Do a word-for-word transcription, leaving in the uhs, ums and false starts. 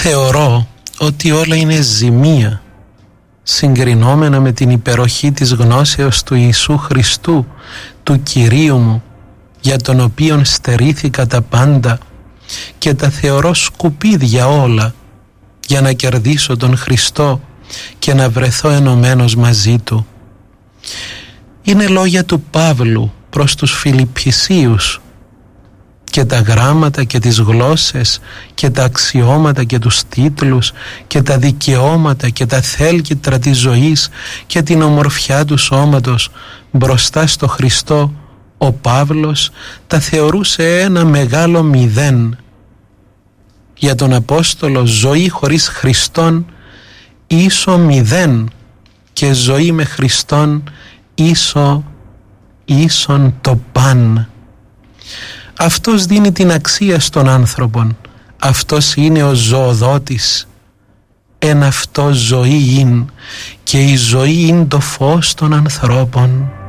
Θεωρώ ότι όλα είναι ζημία συγκρινόμενα με την υπεροχή της γνώσεως του Ιησού Χριστού, του Κυρίου μου, για τον οποίον στερήθηκα τα πάντα και τα θεωρώ σκουπίδια όλα για να κερδίσω τον Χριστό και να βρεθώ ενωμένος μαζί Του. Είναι λόγια του Παύλου προς τους Φιλιππισίους, και τα γράμματα και τις γλώσσες και τα αξιώματα και τους τίτλους και τα δικαιώματα και τα θέλκυτρα της ζωής και την ομορφιά του σώματος μπροστά στο Χριστό, ο Παύλος τα θεωρούσε ένα μεγάλο μηδέν. Για τον Απόστολο ζωή χωρίς Χριστόν ίσο μηδέν και ζωή με Χριστόν ίσο ίσον το παν. Αυτός δίνει την αξία στον άνθρωπον. Αυτός είναι ο ζωοδότης. Εν αυτό ζωή είναι και η ζωή είναι το φως των ανθρώπων.